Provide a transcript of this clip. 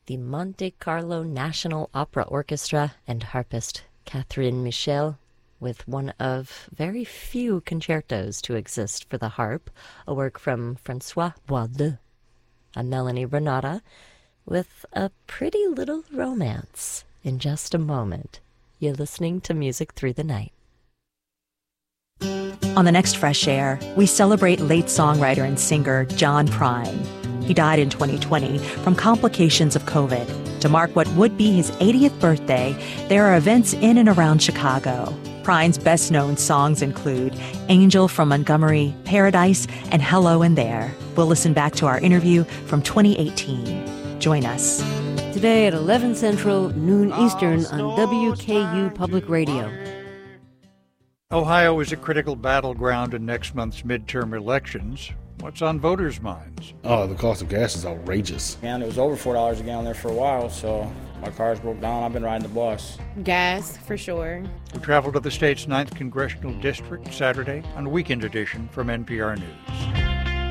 the Monte Carlo National Opera Orchestra and harpist Catherine Michel with one of very few concertos to exist for the harp, a work from Francois Boisdeu. I'm Melanie Renata with a pretty little romance in just a moment. You're listening to Music Through the Night. On the next Fresh Air, we celebrate late songwriter and singer John Prine. He died in 2020 from complications of COVID. To mark what would be his 80th birthday, there are events in and around Chicago. Prine's best-known songs include Angel from Montgomery, Paradise, and Hello in There. We'll listen back to our interview from 2018. Join us. Today at 11 Central, noon Eastern on WKU Public Radio. Ohio is a critical battleground in next month's midterm elections. What's on voters' minds? Oh, the cost of gas is outrageous. And it was over $4 a gallon there for a while, so my car's broke down. I've been riding the bus. Gas, for sure. We travel to the state's 9th Congressional District Saturday on a weekend edition from NPR News.